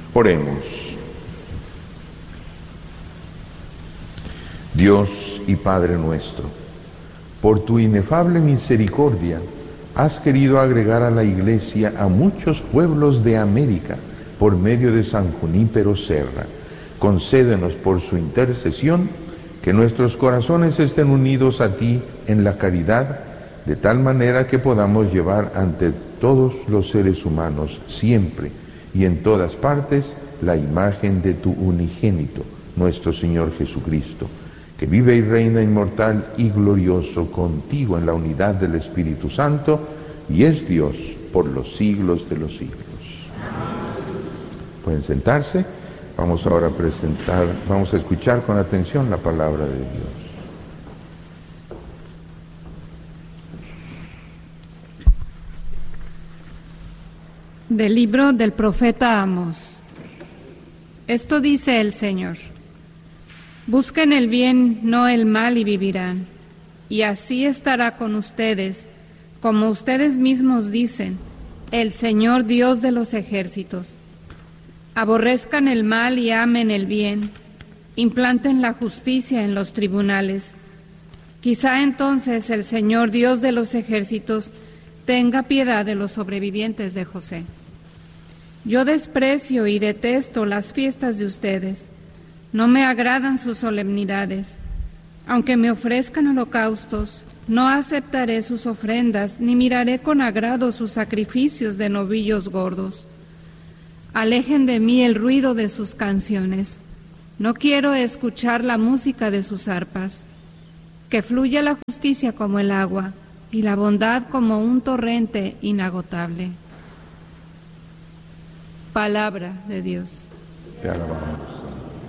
Oremos. Dios y Padre nuestro, por tu inefable misericordia, has querido agregar a la Iglesia a muchos pueblos de América por medio de San Junípero Serra. Concédenos por su intercesión que nuestros corazones estén unidos a ti en la caridad, de tal manera que podamos llevar ante todos los seres humanos siempre y en todas partes la imagen de tu unigénito, nuestro Señor Jesucristo, que vive y reina inmortal y glorioso contigo en la unidad del Espíritu Santo y es Dios por los siglos de los siglos. Pueden sentarse. Vamos ahora vamos a escuchar con atención la palabra de Dios. Del libro del profeta Amós. Esto dice el Señor: busquen el bien, no el mal, y vivirán. Y así estará con ustedes, como ustedes mismos dicen, el Señor Dios de los ejércitos. Aborrezcan el mal y amen el bien. Implanten la justicia en los tribunales. Quizá entonces el Señor Dios de los ejércitos tenga piedad de los sobrevivientes de José. Yo desprecio y detesto las fiestas de ustedes. No me agradan sus solemnidades. Aunque me ofrezcan holocaustos, no aceptaré sus ofrendas, ni miraré con agrado sus sacrificios de novillos gordos. Alejen de mí el ruido de sus canciones. No quiero escuchar la música de sus arpas. Que fluya la justicia como el agua, y la bondad como un torrente inagotable. Palabra de Dios. Te alabamos.